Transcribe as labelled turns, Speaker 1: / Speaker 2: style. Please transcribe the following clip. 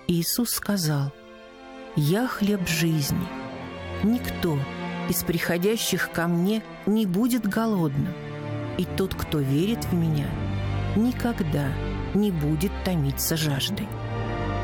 Speaker 1: Иисус сказал: «Я хлеб жизни. Никто из приходящих ко мне не будет голодным, и тот, кто верит в Меня, никогда не будет томиться жаждой».